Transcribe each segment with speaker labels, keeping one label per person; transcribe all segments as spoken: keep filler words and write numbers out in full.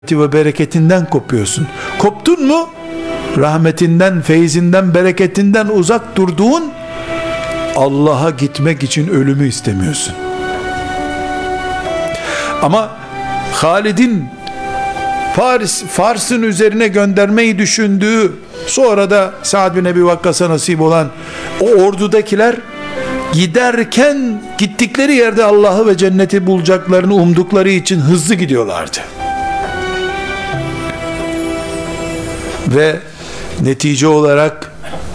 Speaker 1: ve bereketinden kopuyorsun. Koptun mu? Rahmetinden, feyzinden, bereketinden uzak durduğun, Allah'a gitmek için ölümü istemiyorsun. Ama Halid'in Faris, Fars'ın üzerine göndermeyi düşündüğü, sonra da Sa'd bin Ebi Vakkas'a nasip olan o ordudakiler giderken gittikleri yerde Allah'ı ve cenneti bulacaklarını umdukları için hızlı gidiyorlardı. Ve netice olarak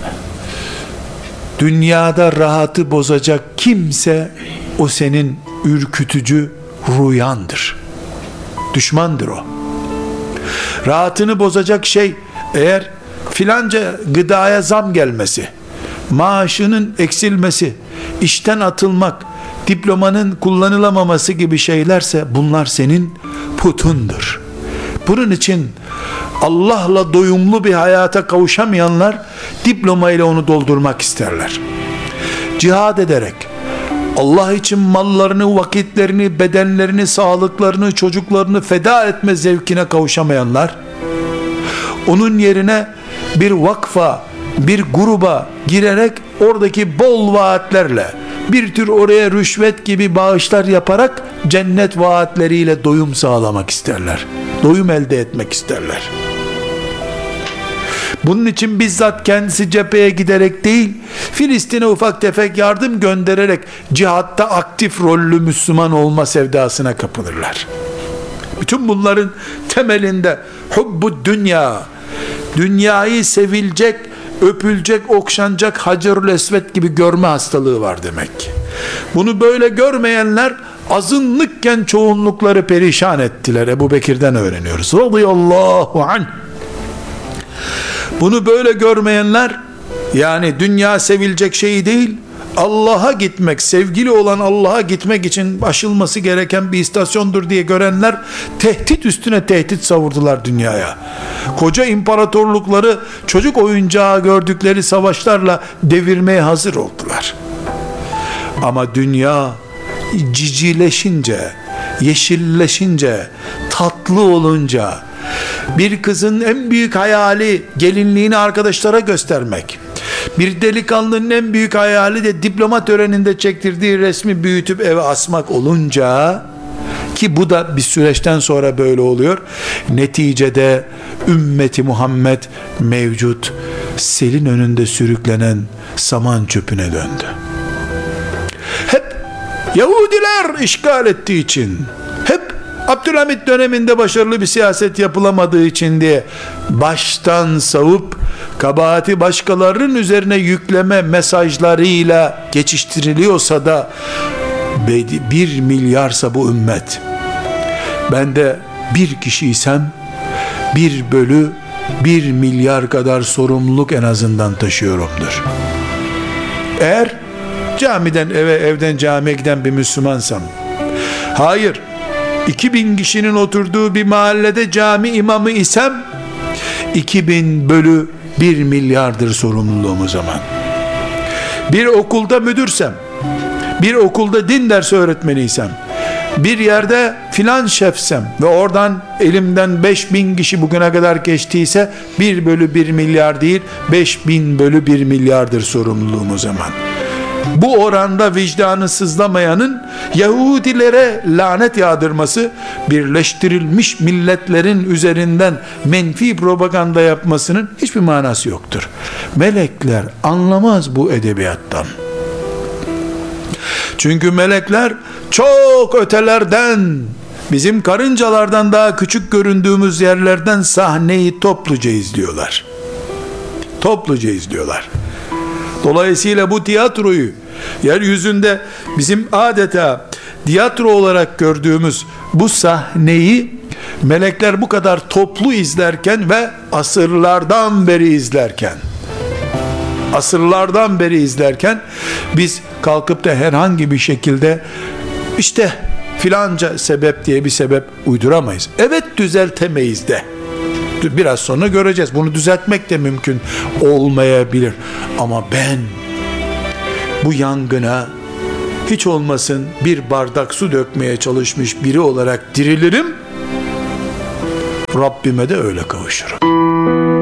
Speaker 1: dünyada rahatı bozacak kimse o senin ürkütücü rüyandır. Düşmandır o. Rahatını bozacak şey, eğer filanca gıdaya zam gelmesi, maaşının eksilmesi, işten atılmak, diplomanın kullanılamaması gibi şeylerse, bunlar senin putundur. Bunun için Allah'la doyumlu bir hayata kavuşamayanlar diploma ile onu doldurmak isterler. Cihad ederek Allah için mallarını, vakitlerini, bedenlerini, sağlıklarını, çocuklarını feda etme zevkine kavuşamayanlar, onun yerine bir vakfa, bir gruba girerek oradaki bol vaatlerle, bir tür oraya rüşvet gibi bağışlar yaparak cennet vaatleriyle doyum sağlamak isterler. Doyum elde etmek isterler. Bunun için bizzat kendisi cepheye giderek değil, Filistin'e ufak tefek yardım göndererek cihatta aktif rollü Müslüman olma sevdasına kapılırlar. Bütün bunların temelinde hubbu dünya, dünyayı sevilecek, öpülecek, okşanacak Hacerül Esved gibi görme hastalığı var demek ki. Bunu böyle görmeyenler azınlıkken çoğunlukları perişan ettiler. Ebu Bekir'den öğreniyoruz. Radıyallahu anh. Bunu böyle görmeyenler, yani dünya sevilecek şey değil, Allah'a gitmek, sevgili olan Allah'a gitmek için aşılması gereken bir istasyondur diye görenler, tehdit üstüne tehdit savurdular dünyaya. Koca imparatorlukları çocuk oyuncağı gördükleri savaşlarla devirmeye hazır oldular. Ama dünya cicileşince, yeşilleşince, tatlı olunca, bir kızın en büyük hayali gelinliğini arkadaşlara göstermek, bir delikanlının en büyük hayali de diploma töreninde çektirdiği resmi büyütüp eve asmak olunca, ki bu da bir süreçten sonra böyle oluyor, neticede ümmeti Muhammed mevcut selin önünde sürüklenen saman çöpüne döndü. Hep Yahudiler işgal ettiği için, hep Abdülhamit döneminde başarılı bir siyaset yapılamadığı için diye baştan savup kabahati başkalarının üzerine yükleme mesajlarıyla geçiştiriliyorsa da, bir milyarsa bu ümmet, ben de bir kişiysem bir bölü bir milyar kadar sorumluluk en azından taşıyorumdur. Eğer camiden eve, evden camiye giden bir Müslümansam, hayır, iki bin kişinin oturduğu bir mahallede cami imamı isem, iki bin bölü bir milyardır sorumluluğum o zaman. Bir okulda müdürsem, bir okulda din dersi öğretmeniysem, bir yerde filan şefsem ve oradan elimden beş bin kişi bugüne kadar geçtiyse, bir bölü bir milyar değil, beş bin bölü bir milyardır sorumluluğum o zaman. Bu oranda vicdanı sızlamayanın Yahudilere lanet yağdırması, birleştirilmiş milletlerin üzerinden menfi propaganda yapmasının hiçbir manası yoktur. Melekler anlamaz bu edebiyattan. Çünkü melekler çok ötelerden, bizim karıncalardan daha küçük göründüğümüz yerlerden sahneyi topluca izliyorlar. Topluca izliyorlar. Dolayısıyla bu tiyatroyu, yeryüzünde bizim adeta tiyatro olarak gördüğümüz bu sahneyi melekler bu kadar toplu izlerken ve asırlardan beri izlerken, asırlardan beri izlerken biz kalkıp da herhangi bir şekilde işte filanca sebep diye bir sebep uyduramayız. Evet, düzeltemeyiz de. Biraz sonra göreceğiz. Bunu düzeltmek de mümkün olmayabilir. Ama ben bu yangına hiç olmasın bir bardak su dökmeye çalışmış biri olarak dirilirim. Rabbime de öyle kavuşurum.